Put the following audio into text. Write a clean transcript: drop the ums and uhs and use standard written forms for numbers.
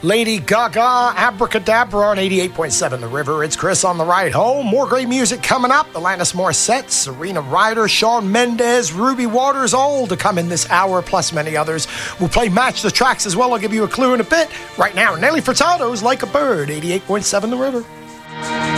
Lady Gaga, Abracadabra on 88.7 The River. It's Chris on the ride home. More great music coming up. Alanis Morissette, Serena Ryder, Shawn Mendes, Ruby Waters, all to come in this hour, plus many others. We'll play Match the Tracks as well. I'll give you a clue in a bit. Right now, Nelly Furtado's Like a Bird, 88.7 The River.